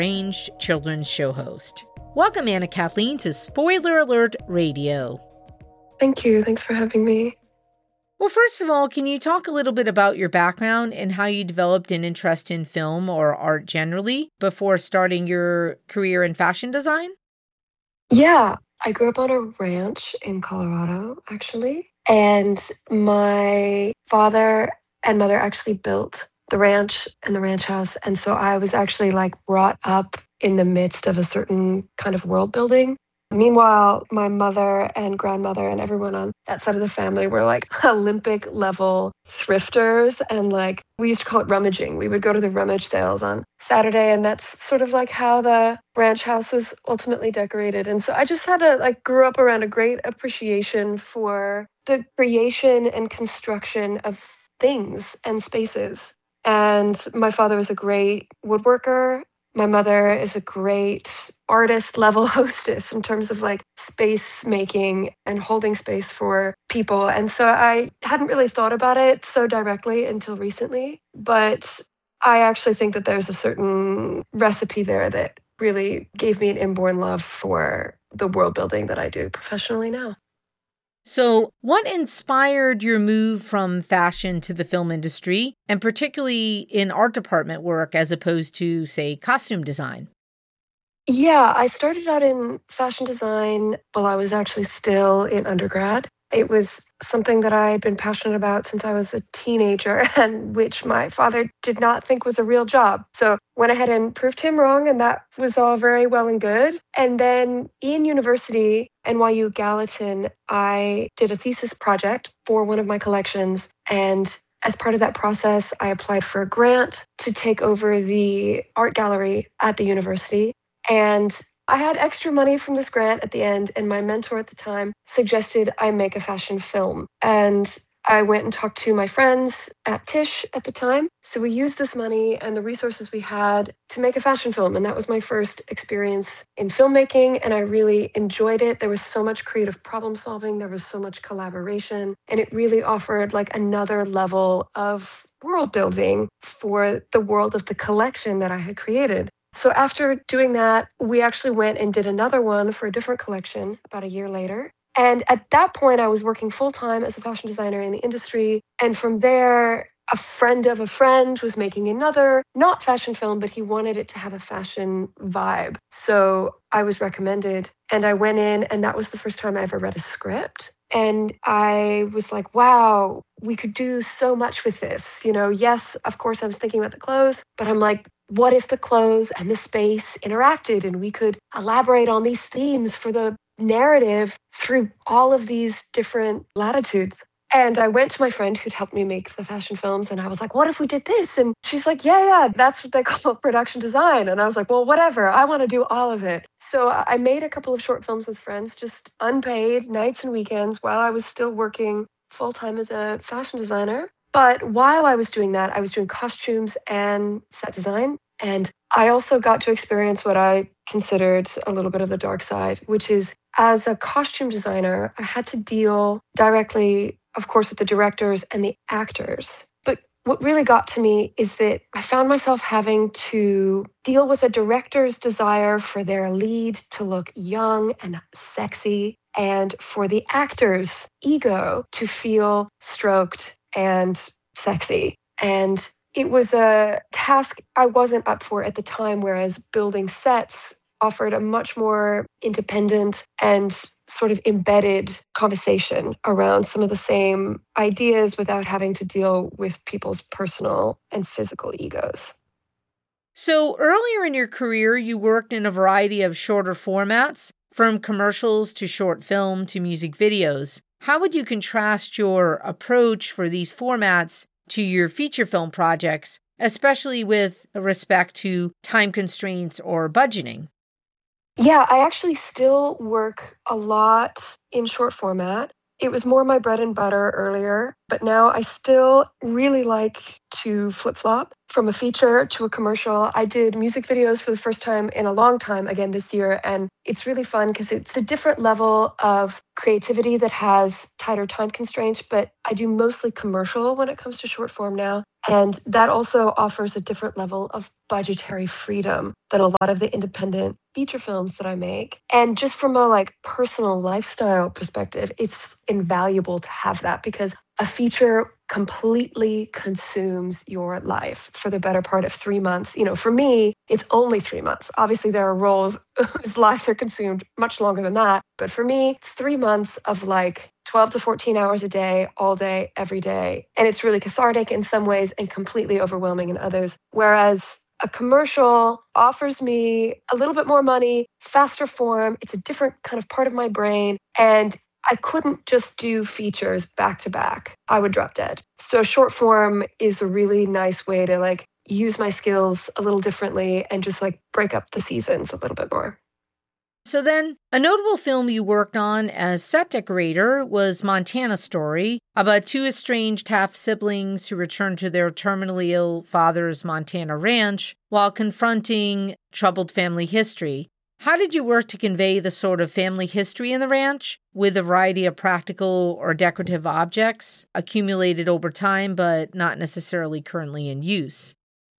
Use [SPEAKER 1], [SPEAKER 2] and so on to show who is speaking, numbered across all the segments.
[SPEAKER 1] Strange children's show host. Welcome, Anna Kathleen, to Spoiler Alert Radio.
[SPEAKER 2] Thank you. Thanks for having me.
[SPEAKER 1] Well, first of all, can you talk a little bit about your background and how you developed an interest in film or art generally before starting your career in fashion design?
[SPEAKER 2] Yeah, I grew up on a ranch in Colorado, actually. And my father and mother actually built the ranch and the ranch house. And so I was actually brought up in the midst of a certain kind of world building. Meanwhile, my mother and grandmother and everyone on that side of the family were Olympic level thrifters. And we used to call it rummaging. We would go to the rummage sales on Saturday. And that's sort of how the ranch house was ultimately decorated. And so I just had grew up around a great appreciation for the creation and construction of things and spaces. And my father was a great woodworker. My mother is a great artist level hostess in terms of space making and holding space for people. And so I hadn't really thought about it so directly until recently. But I actually think that there's a certain recipe there that really gave me an inborn love for the world building that I do professionally now.
[SPEAKER 1] So, what inspired your move from fashion to the film industry, and particularly in art department work as opposed to, say, costume design?
[SPEAKER 2] Yeah, I started out in fashion design while I was actually still in undergrad. It was something that I had been passionate about since I was a teenager, and which my father did not think was a real job. So went ahead and proved him wrong, and that was all very well and good. And then in university, NYU Gallatin, I did a thesis project for one of my collections. And as part of that process, I applied for a grant to take over the art gallery at the university. And I had extra money from this grant at the end, and my mentor at the time suggested I make a fashion film. And I went and talked to my friends at Tisch at the time. So we used this money and the resources we had to make a fashion film. And that was my first experience in filmmaking. And I really enjoyed it. There was so much creative problem solving. There was so much collaboration. And it really offered another level of world building for the world of the collection that I had created. So after doing that, we actually went and did another one for a different collection about a year later. And at that point, I was working full-time as a fashion designer in the industry. And from there, a friend of a friend was making another, not fashion film, but he wanted it to have a fashion vibe. So I was recommended, and I went in, and that was the first time I ever read a script. And I was like, wow, we could do so much with this. Yes, of course, I was thinking about the clothes, but I'm like, what if the clothes and the space interacted and we could elaborate on these themes for the narrative through all of these different latitudes? And I went to my friend who'd helped me make the fashion films, and I was like, what if we did this? And she's like, yeah, that's what they call production design. And I was like, well, whatever, I want to do all of it. So I made a couple of short films with friends, just unpaid nights and weekends while I was still working full-time as a fashion designer. But while I was doing that, I was doing costumes and set design. And I also got to experience what I considered a little bit of the dark side, which is as a costume designer, I had to deal directly, of course, with the directors and the actors. But what really got to me is that I found myself having to deal with a director's desire for their lead to look young and sexy, and for the actor's ego to feel stroked and sexy. And it was a task I wasn't up for at the time, whereas building sets offered a much more independent and sort of embedded conversation around some of the same ideas without having to deal with people's personal and physical egos.
[SPEAKER 1] So earlier in your career, you worked in a variety of shorter formats, from commercials to short film to music videos. How would you contrast your approach for these formats to your feature film projects, especially with respect to time constraints or budgeting?
[SPEAKER 2] Yeah, I actually still work a lot in short format. It was more my bread and butter earlier, but now I still really like to flip-flop from a feature to a commercial. I did music videos for the first time in a long time again this year, and it's really fun because it's a different level of creativity that has tighter time constraints, but I do mostly commercial when it comes to short form now. And that also offers a different level of budgetary freedom than a lot of the independent feature films that I make. And just from a like personal lifestyle perspective, it's invaluable to have that because a feature completely consumes your life for the better part of 3 months. For me, it's only 3 months. Obviously, there are roles whose lives are consumed much longer than that. But for me, it's 3 months of like 12 to 14 hours a day, all day, every day. And it's really cathartic in some ways and completely overwhelming in others. Whereas a commercial offers me a little bit more money, faster form. It's a different kind of part of my brain. And I couldn't just do features back to back. I would drop dead. So short form is a really nice way to like use my skills a little differently and just like break up the seasons a little bit more.
[SPEAKER 1] So then, a notable film you worked on as set decorator was Montana Story, about two estranged half-siblings who return to their terminally ill father's Montana ranch while confronting troubled family history. How did you work to convey the sort of family history in the ranch with a variety of practical or decorative objects accumulated over time but not necessarily currently in use?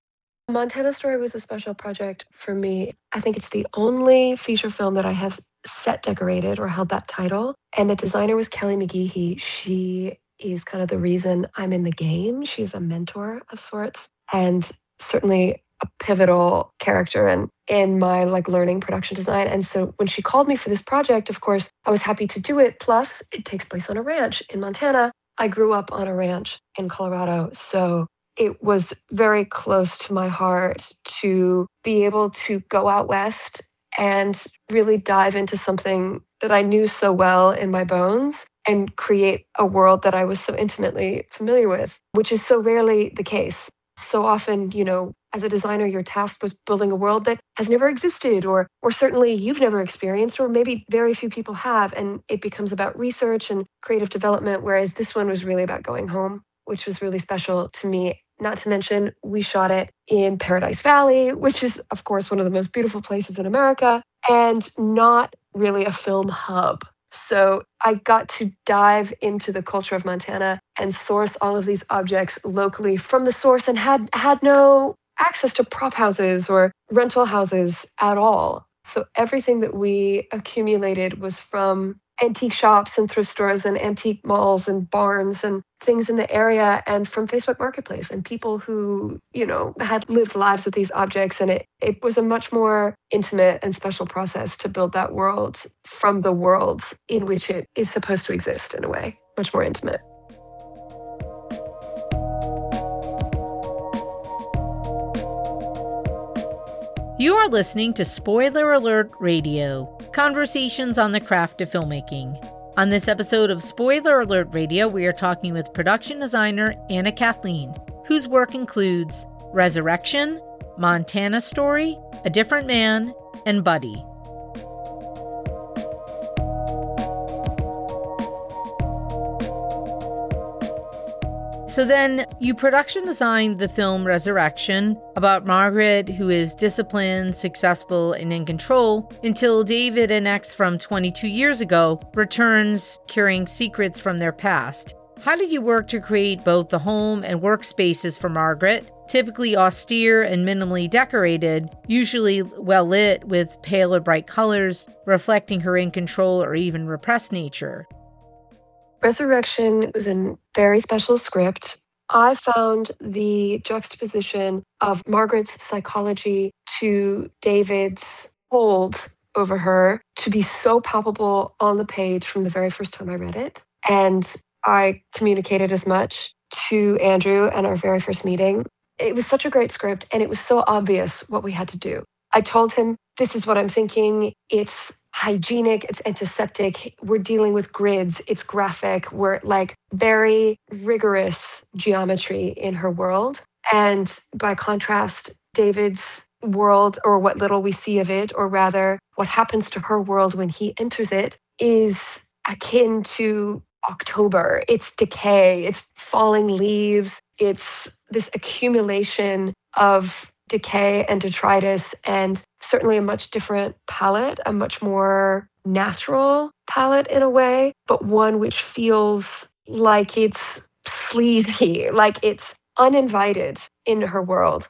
[SPEAKER 2] Montana Story was a special project for me. I think it's the only feature film that I have set decorated or held that title. And the designer was Kelly McGeehee. She is kind of the reason I'm in the game. She's a mentor of sorts and certainly a pivotal character in my like learning production design. And so when she called me for this project, of course, I was happy to do it. Plus, it takes place on a ranch in Montana. I grew up on a ranch in Colorado. So it was very close to my heart to be able to go out west and really dive into something that I knew so well in my bones and create a world that I was so intimately familiar with, which is so rarely the case. So often, as a designer, you're tasked with building a world that has never existed or certainly you've never experienced, or maybe very few people have. And it becomes about research and creative development, whereas this one was really about going home, which was really special to me. Not to mention, we shot it in Paradise Valley, which is, of course, one of the most beautiful places in America, and not really a film hub. So I got to dive into the culture of Montana and source all of these objects locally from the source and had no access to prop houses or rental houses at all. So everything that we accumulated was from antique shops and thrift stores and antique malls and barns and things in the area and from Facebook Marketplace and people who, had lived lives with these objects. And it was a much more intimate and special process to build that world from the worlds in which it is supposed to exist in a way, much more intimate.
[SPEAKER 1] You are listening to Spoiler Alert Radio, conversations on the craft of filmmaking. On this episode of Spoiler Alert Radio, we are talking with production designer Anna Kathleen, whose work includes Resurrection, Montana Story, A Different Man, and Buddy. So then you production designed the film Resurrection about Margaret, who is disciplined, successful, and in control until David, an ex from 22 years ago, returns carrying secrets from their past. How did you work to create both the home and workspaces for Margaret, typically austere and minimally decorated, usually well lit with pale or bright colors, reflecting her in control or even repressed nature?
[SPEAKER 2] Resurrection was a very special script. I found the juxtaposition of Margaret's psychology to David's hold over her to be so palpable on the page from the very first time I read it. And I communicated as much to Andrew at our very first meeting. It was such a great script, and it was so obvious what we had to do. I told him, this is what I'm thinking. It's hygienic, it's antiseptic. We're dealing with grids, it's graphic. We're like very rigorous geometry in her world. And by contrast, David's world, or what little we see of it, or rather what happens to her world when he enters it, is akin to October. It's decay, it's falling leaves, it's this accumulation of decay and detritus, and certainly a much different palette, a much more natural palette in a way, but one which feels like it's sleazy, like it's uninvited in her world.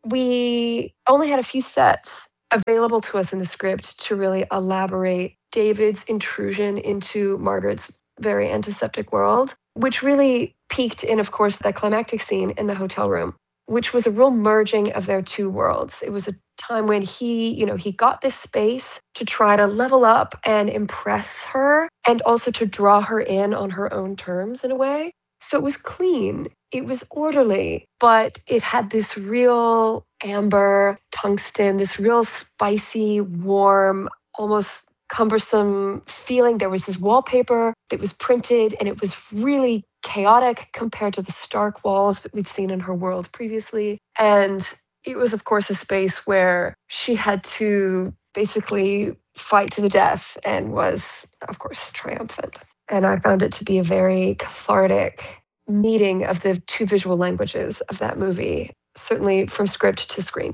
[SPEAKER 2] We only had a few sets available to us in the script to really elaborate David's intrusion into Margaret's very antiseptic world, which really peaked in, of course, that climactic scene in the hotel room, which was a real merging of their two worlds. It was a time when he got this space to try to level up and impress her and also to draw her in on her own terms in a way. So it was clean, it was orderly, but it had this real amber tungsten, this real spicy, warm, almost cumbersome feeling. There was this wallpaper that was printed and it was really chaotic compared to the stark walls that we'd seen in her world previously. And it was, of course, a space where she had to basically fight to the death and was, of course, triumphant. And I found it to be a very cathartic meeting of the two visual languages of that movie, certainly from script to screen.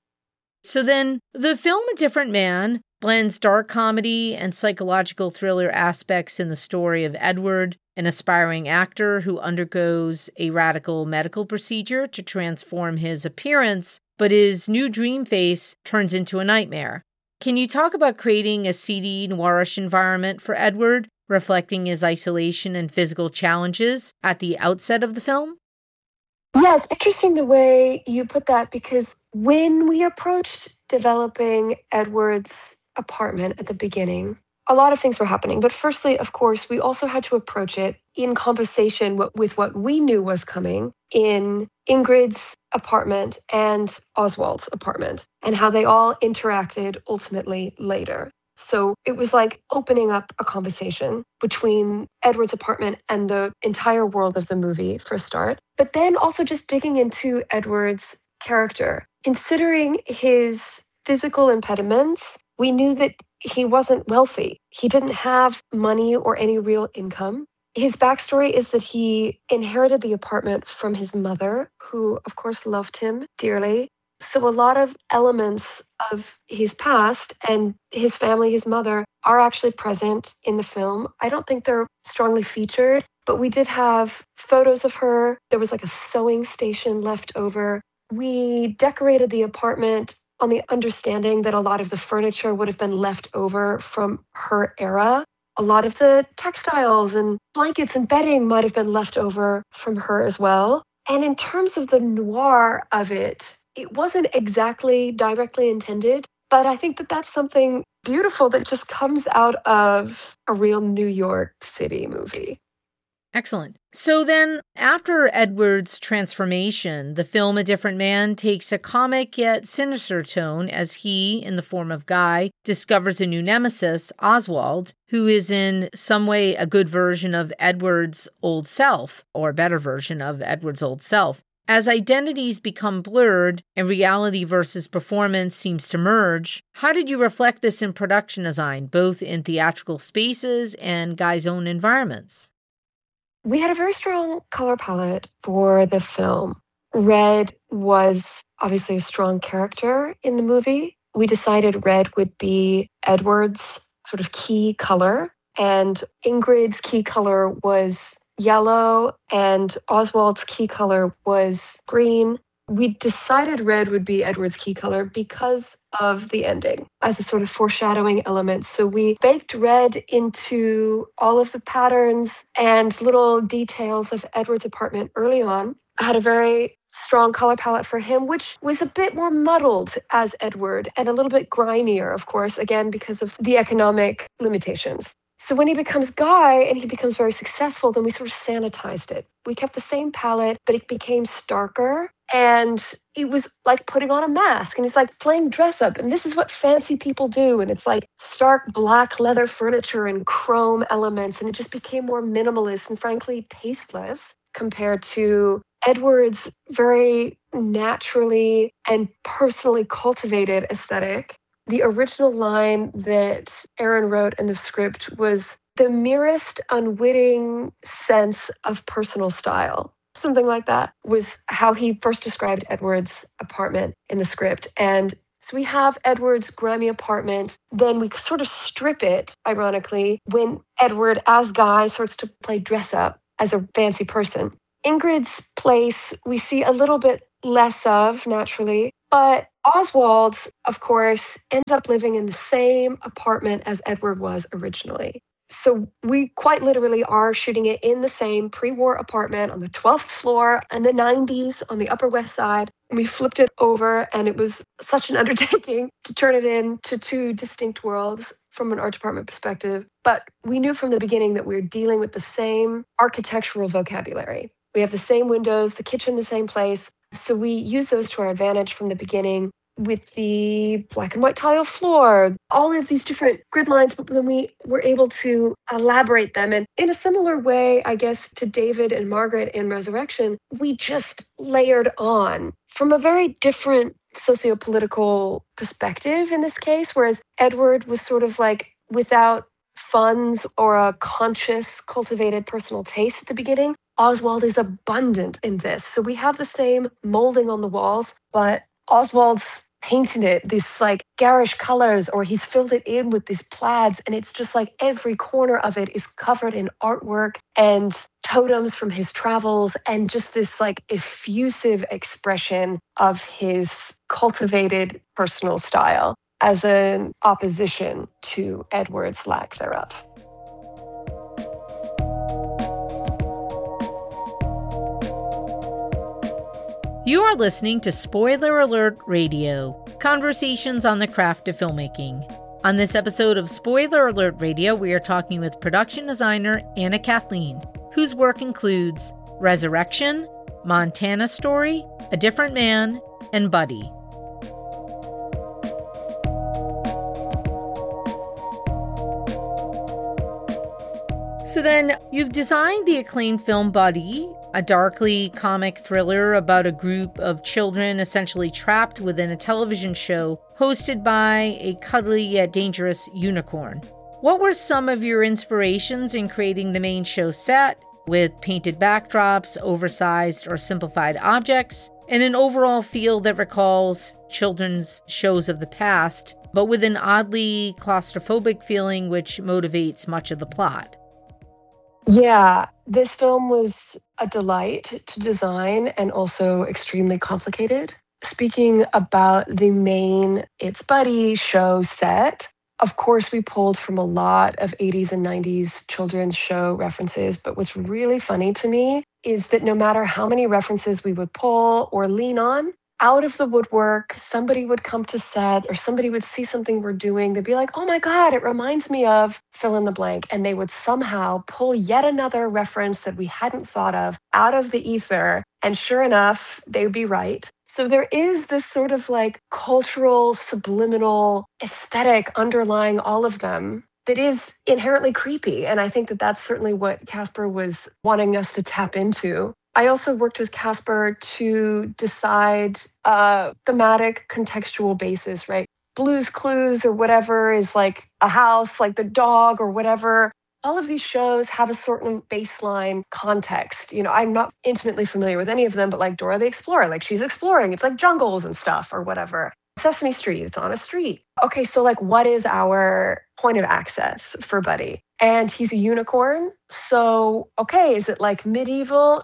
[SPEAKER 1] So then, the film A Different Man blends dark comedy and psychological thriller aspects in the story of Edward, an aspiring actor who undergoes a radical medical procedure to transform his appearance, but his new dream face turns into a nightmare. Can you talk about creating a seedy, noirish environment for Edward, reflecting his isolation and physical challenges at the outset of the film?
[SPEAKER 2] Yeah, it's interesting the way you put that because when we approached developing Edward's apartment at the beginning, a lot of things were happening. But firstly, of course, we also had to approach it in conversation with what we knew was coming in Ingrid's apartment and Oswald's apartment and how they all interacted ultimately later. So it was like opening up a conversation between Edward's apartment and the entire world of the movie for a start, but then also just digging into Edward's character. Considering his physical impediments, we knew that he wasn't wealthy. He didn't have money or any real income. His backstory is that he inherited the apartment from his mother, who, of course, loved him dearly. So a lot of elements of his past and his family, his mother, are actually present in the film. I don't think they're strongly featured, but we did have photos of her. There was like a sewing station left over. We decorated the apartment on the understanding that a lot of the furniture would have been left over from her era. A lot of the textiles and blankets and bedding might have been left over from her as well. And in terms of the noir of it, it wasn't exactly directly intended, but I think that that's something beautiful that just comes out of a real New York City movie.
[SPEAKER 1] Excellent. So then, after Edward's transformation, the film A Different Man takes a comic yet sinister tone as he, in the form of Guy, discovers a new nemesis, Oswald, who is in some way a good version of Edward's old self, or a better version of Edward's old self. As identities become blurred and reality versus performance seems to merge, how did you reflect this in production design, both in theatrical spaces and Guy's own environments?
[SPEAKER 2] We had a very strong color palette for the film. Red was obviously a strong character in the movie. We decided red would be Edward's sort of key color, and Ingrid's key color was yellow, and Oswald's key color was green. We decided red would be Edward's key color because of the ending as a sort of foreshadowing element. So we baked red into all of the patterns and little details of Edward's apartment early on. I had a very strong color palette for him, which was a bit more muddled as Edward and a little bit grimier, of course, again, because of the economic limitations. So when he becomes Guy and he becomes very successful, then we sort of sanitized it. We kept the same palette, but it became starker. And it was like putting on a mask. And it's like playing dress up. And this is what fancy people do. And it's like stark black leather furniture and chrome elements. And it just became more minimalist and frankly tasteless compared to Edward's very naturally and personally cultivated aesthetic. The original line that Aaron wrote in the script was the merest unwitting sense of personal style. Something like that was how he first described Edward's apartment in the script. And so we have Edward's grimy apartment. Then we sort of strip it, ironically, when Edward, as Guy, starts to play dress up as a fancy person. Ingrid's place we see a little bit less of naturally, but Oswald, of course, ends up living in the same apartment as Edward was originally. So we quite literally are shooting it in the same pre-war apartment on the 12th floor in the 90s on the Upper West Side. We flipped it over, and it was such an undertaking to turn it into two distinct worlds from an art department perspective. But we knew from the beginning that we were dealing with the same architectural vocabulary. We have the same windows, the kitchen the same place. So we use those to our advantage from the beginning with the black and white tile floor, all of these different grid lines, but then we were able to elaborate them. And in a similar way, I guess, to David and Margaret in Resurrection, we just layered on from a very different socio-political perspective in this case, whereas Edward was sort of like without funds or a conscious, cultivated personal taste at the beginning. Oswald is abundant in this. So we have the same molding on the walls, but Oswald's painted it this like garish colors, or he's filled it in with these plaids, and it's just like every corner of it is covered in artwork and totems from his travels, and just this like effusive expression of his cultivated personal style as an opposition to Edward's lack thereof.
[SPEAKER 1] You are listening to Spoiler Alert Radio, conversations on the craft of filmmaking. On this episode of Spoiler Alert Radio, we are talking with production designer Anna Kathleen, whose work includes Resurrection, Montana Story, A Different Man, and Buddy. So then, you've designed the acclaimed film Buddy, a darkly comic thriller about a group of children essentially trapped within a television show hosted by a cuddly yet dangerous unicorn. What were some of your inspirations in creating the main show set, with painted backdrops, oversized or simplified objects, and an overall feel that recalls children's shows of the past, but with an oddly claustrophobic feeling which motivates much of the plot?
[SPEAKER 2] Yeah, this film was a delight to design and also extremely complicated. Speaking about the main It's Buddy show set, of course, we pulled from a lot of 80s and 90s children's show references, but what's really funny to me is that no matter how many references we would pull or lean on, out of the woodwork, somebody would come to set or somebody would see something we're doing. They'd be like, oh my God, it reminds me of fill in the blank. And they would somehow pull yet another reference that we hadn't thought of out of the ether. And sure enough, they would be right. So there is this sort of like cultural, subliminal aesthetic underlying all of them that is inherently creepy. And I think that that's certainly what Casper was wanting us to tap into. I also worked with Casper to decide a thematic contextual basis, right? Blue's Clues or whatever is like a house, like the dog or whatever. All of these shows have a certain baseline context. You know, I'm not intimately familiar with any of them, but like Dora the Explorer, like she's exploring, it's like jungles and stuff or whatever. Sesame Street, it's on a street. Okay, so like what is our point of access for Buddy? And he's a unicorn. So, okay, is it like medieval?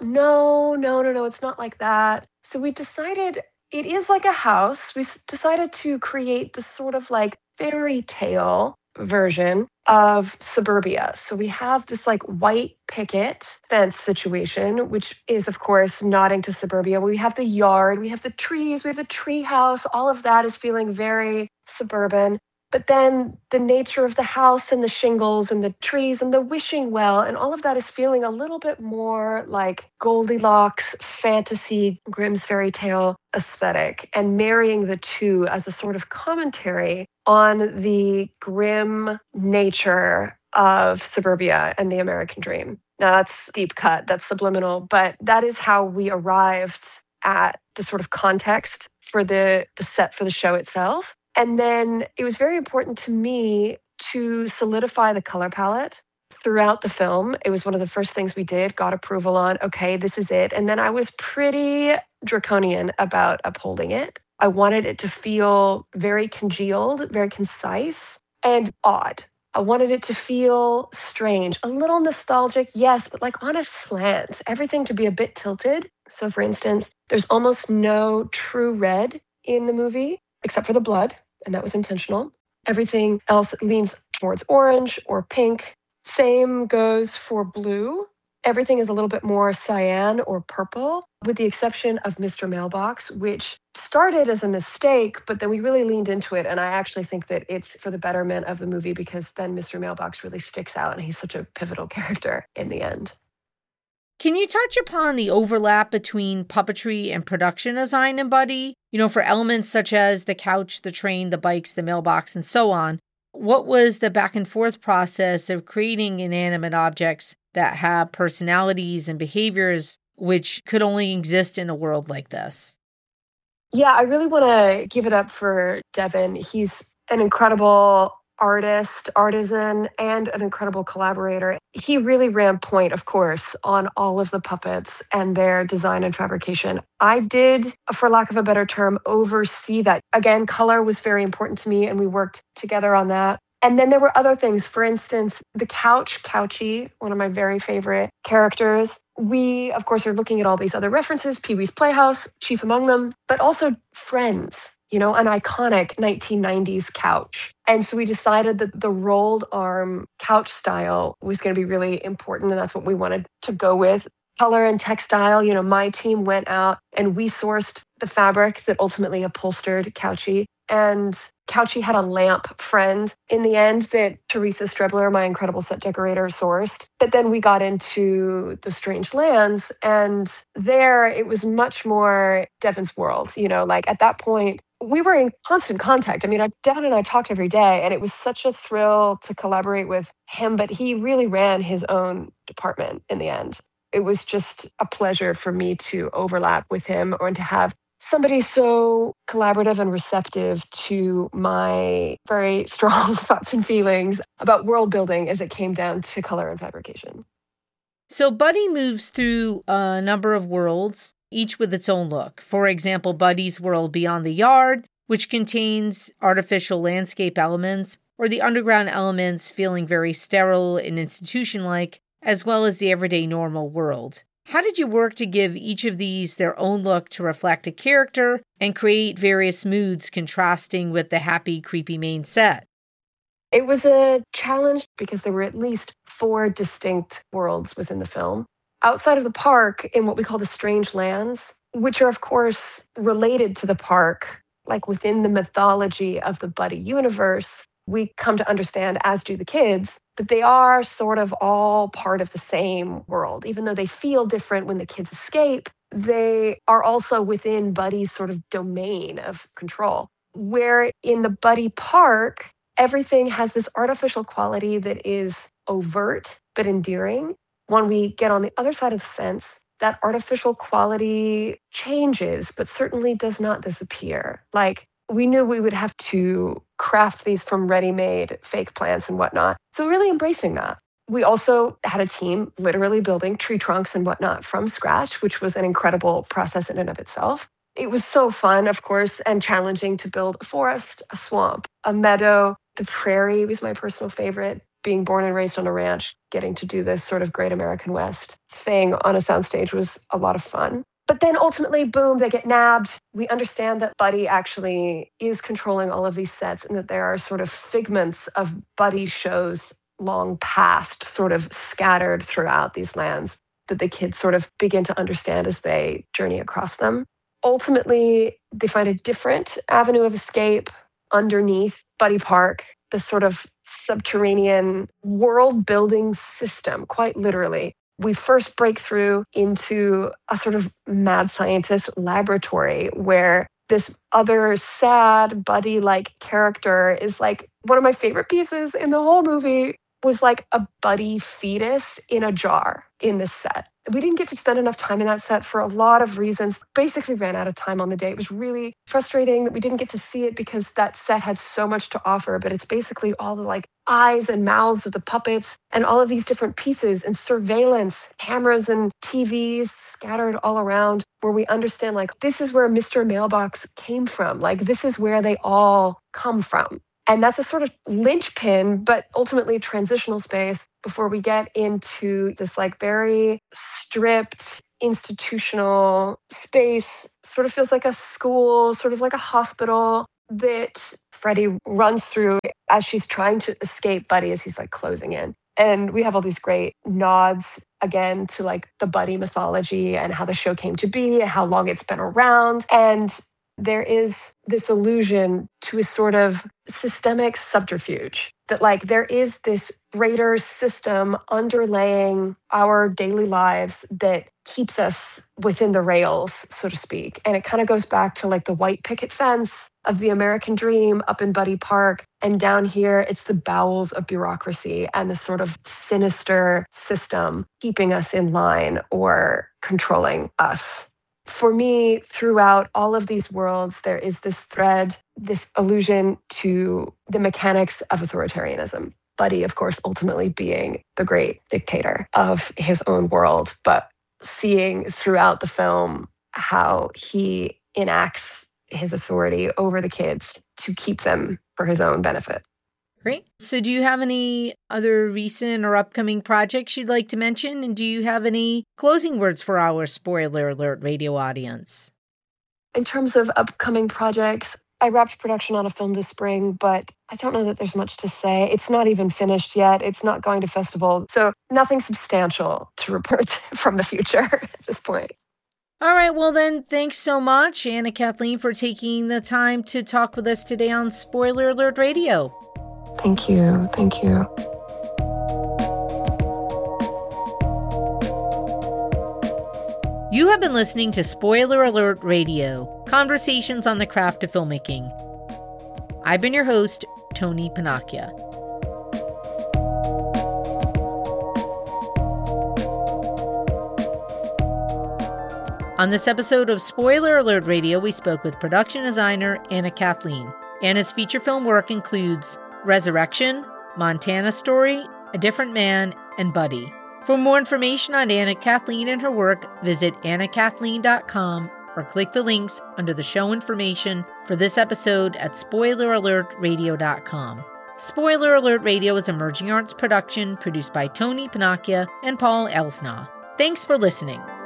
[SPEAKER 2] No, it's not like that. So we decided it is like a house. We decided to create this sort of like fairy tale version of suburbia. So we have this like white picket fence situation, which is of course nodding to suburbia. We have the yard, we have the trees, we have the tree house. All of that is feeling very suburban. But then the nature of the house and the shingles and the trees and the wishing well and all of that is feeling a little bit more like Goldilocks fantasy Grimm's fairy tale aesthetic, and marrying the two as a sort of commentary on the grim nature of suburbia and the American dream. Now that's deep cut, that's subliminal, but that is how we arrived at the sort of context for the set for the show itself. And then it was very important to me to solidify the color palette throughout the film. It was one of the first things we did, got approval on, okay, this is it. And then I was pretty draconian about upholding it. I wanted it to feel very congealed, very concise, and odd. I wanted it to feel strange, a little nostalgic, yes, but like on a slant, everything to be a bit tilted. So, for instance, there's almost no true red in the movie, except for the blood, and that was intentional. Everything else leans towards orange or pink. Same goes for blue. Everything is a little bit more cyan or purple, with the exception of Mr. Mailbox, which started as a mistake, but then we really leaned into it. And I actually think that it's for the betterment of the movie because then Mr. Mailbox really sticks out and he's such a pivotal character in the end.
[SPEAKER 1] Can you touch upon the overlap between puppetry and production design in Buddy? For elements such as the couch, the train, the bikes, the mailbox, and so on. What was the back and forth process of creating inanimate objects that have personalities and behaviors which could only exist in a world like this?
[SPEAKER 2] Yeah, I really want to give it up for Devin. He's an incredible artist, artisan, and an incredible collaborator. He really ran point, of course, on all of the puppets and their design and fabrication. I did, for lack of a better term, oversee that. Again, color was very important to me, and we worked together on that. And then there were other things. For instance, the couch, Couchy, one of my very favorite characters. We, of course, are looking at all these other references, Pee Wee's Playhouse, chief among them, but also Friends, an iconic 1990s couch. And so we decided that the rolled arm couch style was going to be really important. And that's what we wanted to go with. Color and textile, my team went out and we sourced the fabric that ultimately upholstered Couchy. And Couchy had a lamp friend in the end that Teresa Strebler, my incredible set decorator, sourced. But then we got into the Strange Lands, and there it was much more Devin's world. Like at that point, we were in constant contact. I mean, Devin and I talked every day, and it was such a thrill to collaborate with him, but he really ran his own department in the end. It was just a pleasure for me to overlap with him or to have somebody so collaborative and receptive to my very strong thoughts and feelings about world building as it came down to color and fabrication.
[SPEAKER 1] So Buddy moves through a number of worlds, each with its own look. For example, Buddy's world Beyond the Yard, which contains artificial landscape elements, or the underground elements feeling very sterile and institution-like, as well as the everyday normal world. How did you work to give each of these their own look to reflect a character and create various moods contrasting with the happy, creepy main set?
[SPEAKER 2] It was a challenge because there were at least 4 distinct worlds within the film. Outside of the park, in what we call the Strange Lands, which are, of course, related to the park, like within the mythology of the Buddy universe, we come to understand, as do the kids, that they are sort of all part of the same world. Even though they feel different when the kids escape, they are also within Buddy's sort of domain of control. Where in the Buddy park, everything has this artificial quality that is overt but endearing. When we get on the other side of the fence, that artificial quality changes, but certainly does not disappear. Like, we knew we would have to craft these from ready-made fake plants and whatnot. So really embracing that. We also had a team literally building tree trunks and whatnot from scratch, which was an incredible process in and of itself. It was so fun, of course, and challenging to build a forest, a swamp, a meadow. The prairie was my personal favorite. Being born and raised on a ranch, getting to do this sort of great American West thing on a soundstage was a lot of fun. But then ultimately, boom, they get nabbed. We understand that Buddy actually is controlling all of these sets and that there are sort of figments of Buddy shows long past, sort of scattered throughout these lands that the kids sort of begin to understand as they journey across them. Ultimately, they find a different avenue of escape underneath Buddy Park, this sort of subterranean world building system, quite literally. We first break through into a sort of mad scientist laboratory where this other sad Buddy-like character is like one of my favorite pieces in the whole movie was like a Buddy fetus in a jar in this set. We didn't get to spend enough time in that set for a lot of reasons. Basically ran out of time on the day. It was really frustrating that we didn't get to see it because that set had so much to offer, but it's basically all the like eyes and mouths of the puppets and all of these different pieces and surveillance cameras and TVs scattered all around where we understand like this is where Mr. Mailbox came from. Like this is where they all come from. And that's a sort of linchpin, but ultimately transitional space before we get into this like very stripped institutional space, sort of feels like a school, sort of like a hospital that Freddie runs through as she's trying to escape Buddy as he's like closing in. And we have all these great nods again to like the Buddy mythology and how the show came to be and how long it's been around. And there is this allusion to a sort of systemic subterfuge that like there is this greater system underlaying our daily lives that keeps us within the rails, so to speak. And it kind of goes back to like the white picket fence of the American dream up in Buddy Park. And down here, it's the bowels of bureaucracy and the sort of sinister system keeping us in line or controlling us. For me, throughout all of these worlds, there is this thread, this allusion to the mechanics of authoritarianism. Buddy, of course, ultimately being the great dictator of his own world, but seeing throughout the film how he enacts his authority over the kids to keep them for his own benefit.
[SPEAKER 1] Great. So do you have any other recent or upcoming projects you'd like to mention? And do you have any closing words for our Spoiler Alert radio audience?
[SPEAKER 2] In terms of upcoming projects, I wrapped production on a film this spring, but I don't know that there's much to say. It's not even finished yet. It's not going to festival. So nothing substantial to report from the future at this point.
[SPEAKER 1] All right, well then, thanks so much, Anna Kathleen, for taking the time to talk with us today on Spoiler Alert Radio.
[SPEAKER 2] Thank you. Thank you.
[SPEAKER 1] You have been listening to Spoiler Alert Radio, conversations on the craft of filmmaking. I've been your host, Tony Panacchia. On this episode of Spoiler Alert Radio, we spoke with production designer Anna Kathleen. Anna's feature film work includes Resurrection, Montana Story, A Different Man, and Buddy. For more information on Anna Kathleen and her work, visit annakathleen.com or click the links under the show information for this episode at spoileralertradio.com. Spoiler Alert Radio is a Emerging Arts production produced by Tony Panacchia and Paul Elsnaugh. Thanks for listening.